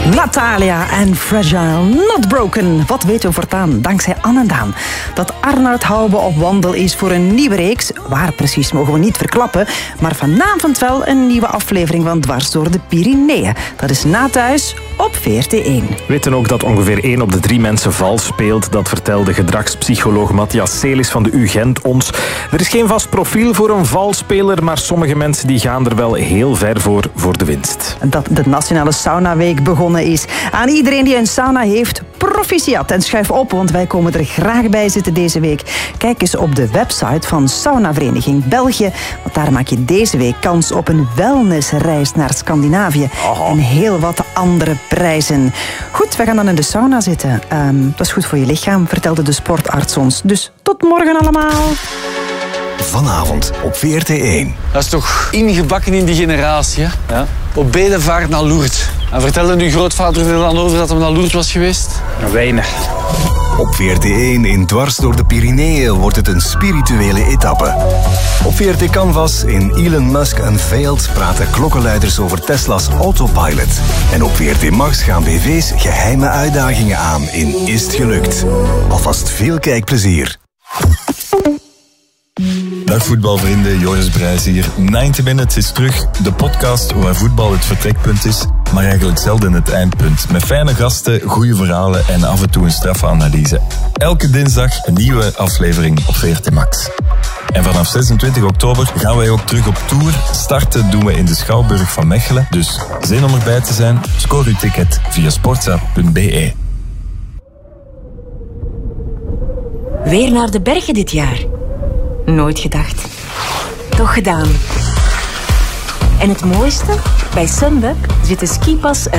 Natalia en Fragile, Not Broken. Wat weten we voortaan dankzij Anne en Daan? Dat Arnoud Hoube op wandel is voor een nieuwe reeks. Waar precies mogen we niet verklappen. Maar vanavond wel een nieuwe aflevering van Dwars door de Pyreneeën. Dat is na thuis op VRT1. We weten ook dat ongeveer 1 op de 3 mensen vals speelt. Dat vertelde gedragspsycholoog Matthias Selis van de UGent ons. Er is geen vast profiel voor een valspeler, maar sommige mensen die gaan er wel heel ver voor de winst. Dat de Nationale Saunaweek begonnen is. Aan iedereen die een sauna heeft, proficiat en schuif op, want wij komen er graag bij zitten deze week. Kijk eens op de website van Saunavereniging België, want daar maak je deze week kans op een wellnessreis naar Scandinavië. En heel wat andere prijzen. Goed, we gaan dan in de sauna zitten. Dat is goed voor je lichaam, vertelde de sportarts ons. Dus tot morgen allemaal. Vanavond op VRT1. Dat is toch ingebakken in die generatie, hè? Ja. Op bedevaart naar Lourdes. En vertelde uw grootvader er dan over dat hij naar Lourdes was geweest? Weinig. Op VRT1 in Dwars door de Pyreneeën wordt het een spirituele etappe. Op VRT Canvas in Elon Musk Unveiled praten klokkenluiders over Tesla's autopilot. En op VRT Max gaan BV's geheime uitdagingen aan in Is het gelukt? Alvast veel kijkplezier. Dag voetbalvrienden, Joris Brijs hier. 90 Minutes is terug, de podcast waar voetbal het vertrekpunt is, maar eigenlijk zelden het eindpunt. Met fijne gasten, goede verhalen en af en toe een straffe analyse. Elke dinsdag een nieuwe aflevering op VRT Max. En vanaf 26 oktober gaan wij ook terug op tour. Starten doen we in de Schouwburg van Mechelen. Dus zin om erbij te zijn? Scoor uw ticket via sportza.be. Weer naar de bergen dit jaar. Nooit gedacht. Toch gedaan. En het mooiste? Bij Sunweb zit de skipas